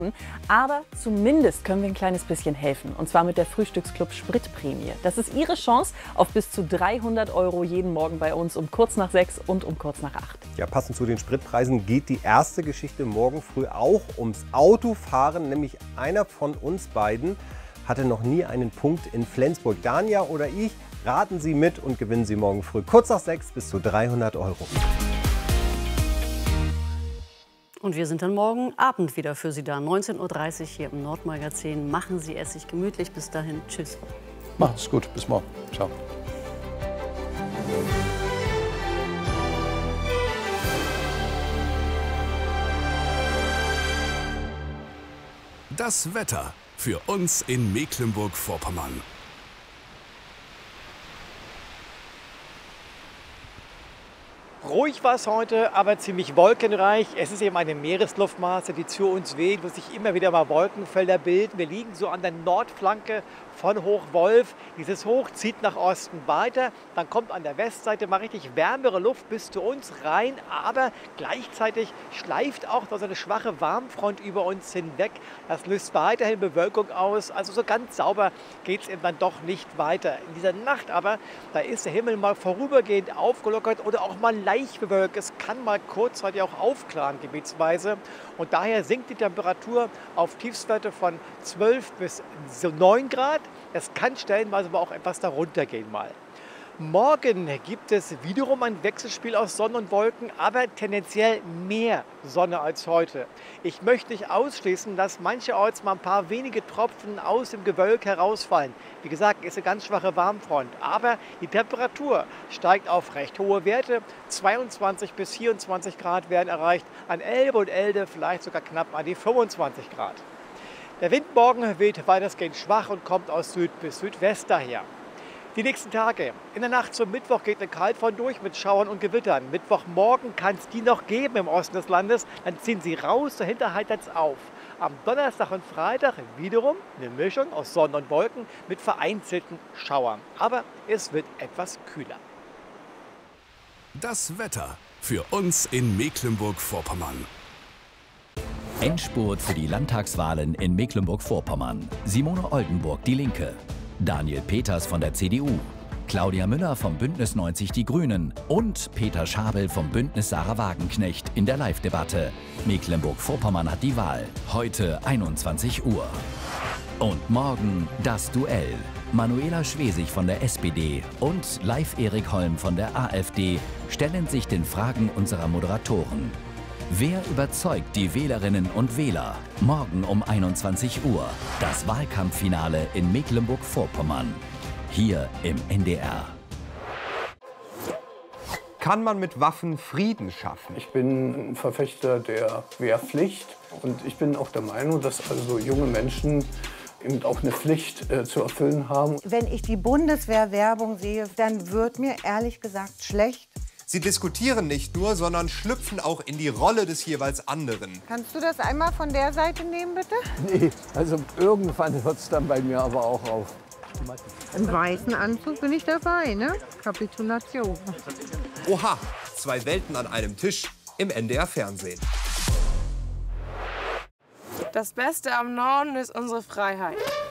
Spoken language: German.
Aber zumindest können wir ein kleines bisschen helfen. Und zwar mit der Frühstücksclub Spritprämie. Das ist Ihre Chance auf bis zu 300 € jeden Morgen bei uns um kurz nach 6 und um kurz nach 8. Ja, passend zu den Spritpreisen geht die erste Geschichte morgen früh auch ums Autofahren. Nämlich einer von uns beiden hatte noch nie einen Punkt in Flensburg. Dania oder ich, raten Sie mit und gewinnen Sie morgen früh kurz nach 6 bis zu 300 €. Und wir sind dann morgen Abend wieder für Sie da. 19:30 Uhr hier im Nordmagazin. Machen Sie es sich gemütlich. Bis dahin. Tschüss. Macht's gut. Bis morgen. Ciao. Das Wetter für uns in Mecklenburg-Vorpommern. Ruhig war es heute, aber ziemlich wolkenreich. Es ist eben eine Meeresluftmasse, die zu uns weht, wo sich immer wieder mal Wolkenfelder bilden. Wir liegen so an der Nordflanke von Hochwolf. Dieses Hoch zieht nach Osten weiter. Dann kommt an der Westseite mal richtig wärmere Luft bis zu uns rein. Aber gleichzeitig schleift auch noch so eine schwache Warmfront über uns hinweg. Das löst weiterhin Bewölkung aus. Also so ganz sauber geht es eben dann doch nicht weiter. In dieser Nacht aber, da ist der Himmel mal vorübergehend aufgelockert oder auch mal leicht bewölkt. Es kann mal kurzzeitig auch aufklaren gebietsweise. Und daher sinkt die Temperatur auf Tiefstwerte von 12 bis 9 Grad. Es kann stellenweise aber auch etwas darunter gehen mal. Morgen gibt es wiederum ein Wechselspiel aus Sonne und Wolken, aber tendenziell mehr Sonne als heute. Ich möchte nicht ausschließen, dass mancherorts mal ein paar wenige Tropfen aus dem Gewölk herausfallen. Wie gesagt, ist eine ganz schwache Warmfront, aber die Temperatur steigt auf recht hohe Werte. 22 bis 24 Grad werden erreicht, an Elbe und Elde vielleicht sogar knapp an die 25 Grad. Der Wind morgen weht weitestgehend schwach und kommt aus Süd bis Südwest daher. Die nächsten Tage. In der Nacht zum Mittwoch geht eine Kaltfront durch mit Schauern und Gewittern. Mittwochmorgen kann es die noch geben im Osten des Landes. Dann ziehen sie raus, dahinter heitert es auf. Am Donnerstag und Freitag wiederum eine Mischung aus Sonne und Wolken mit vereinzelten Schauern. Aber es wird etwas kühler. Das Wetter für uns in Mecklenburg-Vorpommern. Endspurt für die Landtagswahlen in Mecklenburg-Vorpommern. Simone Oldenburg, Die Linke. Daniel Peters von der CDU, Claudia Müller vom Bündnis 90 Die Grünen und Peter Schabel vom Bündnis Sarah Wagenknecht in der Live-Debatte. Mecklenburg-Vorpommern hat die Wahl. Heute 21 Uhr. Und morgen das Duell. Manuela Schwesig von der SPD und Leif Erik Holm von der AfD stellen sich den Fragen unserer Moderatoren. Wer überzeugt die Wählerinnen und Wähler? Morgen um 21 Uhr. Das Wahlkampffinale in Mecklenburg-Vorpommern. Hier im NDR. Kann man mit Waffen Frieden schaffen? Ich bin ein Verfechter der Wehrpflicht und ich bin auch der Meinung, dass also junge Menschen eben auch eine Pflicht zu erfüllen haben. Wenn ich die Bundeswehr-Werbung sehe, dann wird mir ehrlich gesagt schlecht. Sie diskutieren nicht nur, sondern schlüpfen auch in die Rolle des jeweils anderen. Kannst du das einmal von der Seite nehmen, bitte? Nee, also irgendwann hört es dann bei mir aber auch auf. Im weißen Anzug bin ich dabei, ne? Kapitulation. Oha, zwei Welten an einem Tisch im NDR-Fernsehen. Das Beste am Norden ist unsere Freiheit.